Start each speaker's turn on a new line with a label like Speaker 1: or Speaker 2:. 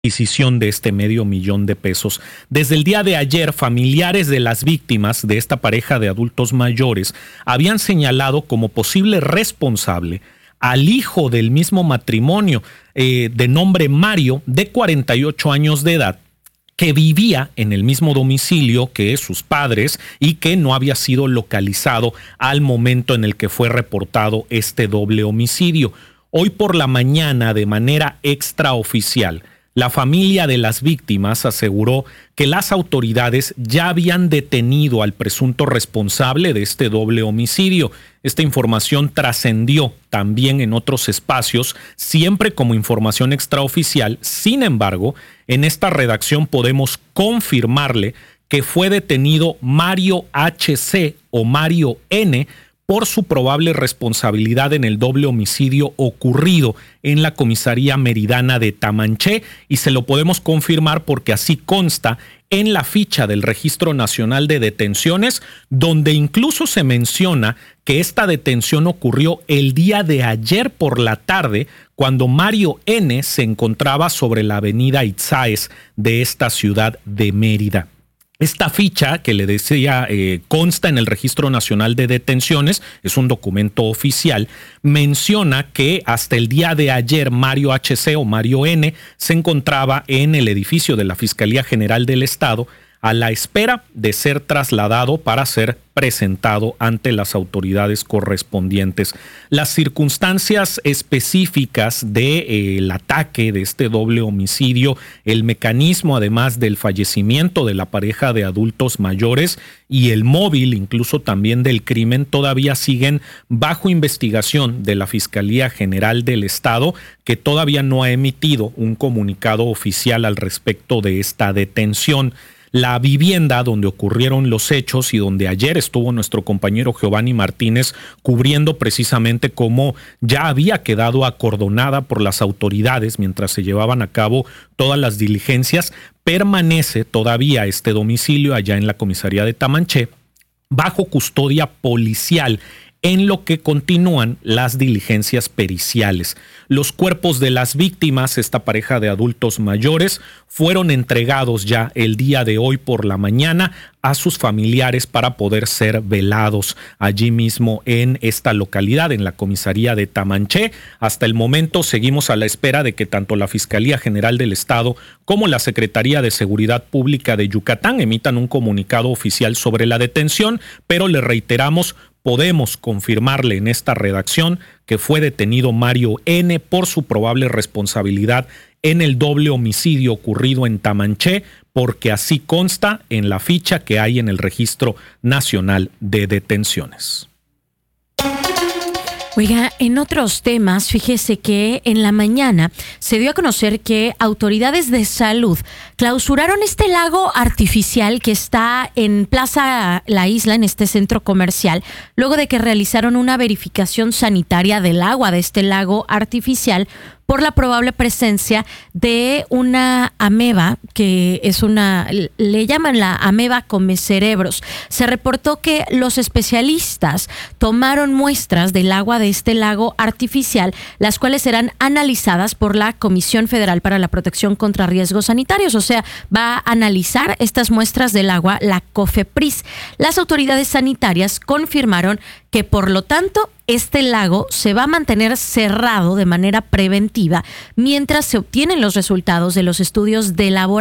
Speaker 1: adquisición de este $500,000. Desde el día de ayer, familiares de las víctimas de esta pareja de adultos mayores habían señalado como posible responsable al hijo del mismo matrimonio, de nombre Mario, de 48 años de edad, que vivía en el mismo domicilio que sus padres y que no había sido localizado al momento en el que fue reportado este doble homicidio. Hoy por la mañana, de manera extraoficial, la familia de las víctimas aseguró que las autoridades ya habían detenido al presunto responsable de este doble homicidio. Esta información trascendió también en otros espacios, siempre como información extraoficial. Sin embargo, en esta redacción podemos confirmarle que fue detenido Mario H.C. o Mario N., por su probable responsabilidad en el doble homicidio ocurrido en la comisaría meridana de Tamanché, y se lo podemos confirmar porque así consta en la ficha del Registro Nacional de Detenciones, donde incluso se menciona que esta detención ocurrió el día de ayer por la tarde, cuando Mario N. se encontraba sobre la avenida Itzáes de esta ciudad de Mérida. Esta ficha que le decía consta en el Registro Nacional de Detenciones, es un documento oficial, menciona que hasta el día de ayer Mario H.C. o Mario N. se encontraba en el edificio de la Fiscalía General del Estado a la espera de ser trasladado para ser presentado ante las autoridades correspondientes. Las circunstancias específicas del ataque de este doble homicidio, el mecanismo además del fallecimiento de la pareja de adultos mayores y el móvil incluso también del crimen, todavía siguen bajo investigación de la Fiscalía General del Estado, que todavía no ha emitido un comunicado oficial al respecto de esta detención. La vivienda donde ocurrieron los hechos y donde ayer estuvo nuestro compañero Giovanni Martínez cubriendo precisamente cómo ya había quedado acordonada por las autoridades mientras se llevaban a cabo todas las diligencias, permanece todavía este domicilio allá en la comisaría de Tamanché bajo custodia policial, en lo que continúan las diligencias periciales. Los cuerpos de las víctimas, esta pareja de adultos mayores, fueron entregados ya el día de hoy por la mañana a sus familiares para poder ser velados allí mismo en esta localidad, en la comisaría de Tamanché. Hasta el momento seguimos a la espera de que tanto la Fiscalía General del Estado como la Secretaría de Seguridad Pública de Yucatán emitan un comunicado oficial sobre la detención, pero le reiteramos, podemos confirmarle en esta redacción que fue detenido Mario N. por su probable responsabilidad en el doble homicidio ocurrido en Tamanché, porque así consta en la ficha que hay en el Registro Nacional de Detenciones.
Speaker 2: Oiga, en otros temas, fíjese que en la mañana se dio a conocer que autoridades de salud clausuraron este lago artificial que está en Plaza La Isla, en este centro comercial, luego de que realizaron una verificación sanitaria del agua de este lago artificial por la probable presencia de una ameba, que es le llaman la ameba comecerebros. Se reportó que los especialistas tomaron muestras del agua de este lago artificial, las cuales serán analizadas por la Comisión Federal para la Protección contra Riesgos Sanitarios, o sea, va a analizar estas muestras del agua la COFEPRIS. Las autoridades sanitarias confirmaron que, por lo tanto, este lago se va a mantener cerrado de manera preventiva mientras se obtienen los resultados de los estudios de laboratorio